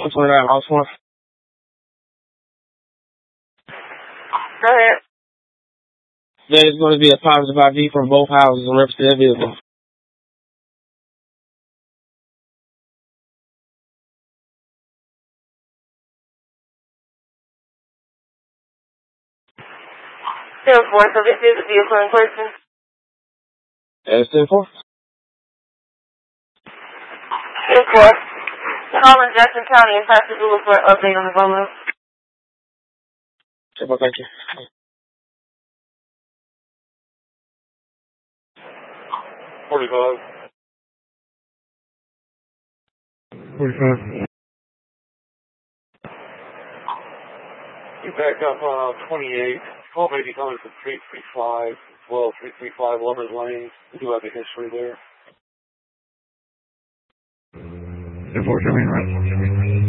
29 house one. Go ahead. There is going to be a positive ID from both houses in reference to that vehicle. Therefore, so this is a vehicle in question. That's 10-4. Therefore, calling Jackson County and Pascagoula for an update on the Volo. Thank you. 45. 45. You back up 28. Call may be coming from 335, well, 335 Lumber's Lane. We do have a history there. 10-4, coming right.